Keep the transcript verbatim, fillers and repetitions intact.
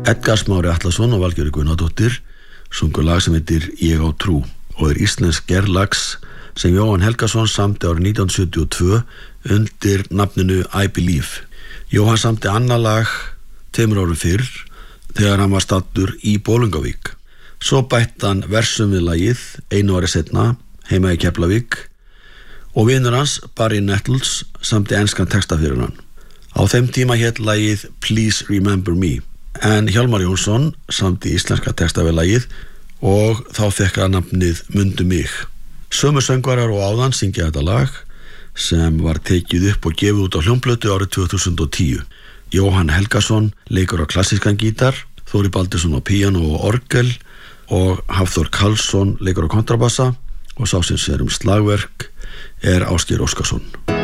Edgar Smári Atlason og Valgerður Guðnadóttir sungu lag sem heitir Ég á trú og er íslensk gerlags sem Jóhann Helgason samti árið nítján hundruð sjötíu og tvö undir nafninu I Believe. Jóhann samti annað lag tveimur árum fyrr þegar hann var staddur í Bolungarvík. Svo bætti hann versum við lagið einu ári seinna heima í Keflavík og vinur hans Barry Nettles samti enskan texta fyrir hann. Á þeim tíma hét lagið Please Remember Me en Hjálmar Jónsson samti íslenska texta við lagið og þá fékk hann nafnið Mundu mig. Sömu söngvarar og áðan syngja þetta lag sem var tekið upp og gefið út á hljómplötu árið tvö þúsund og tíu. Jóhann Helgason leikur á klassískan gítar, Þóri Baldursson á píanó og orgel og Hafþór Karlsson leikur á kontrabassa og sá sem sér um slagverk er Ásgeir Óskarsson.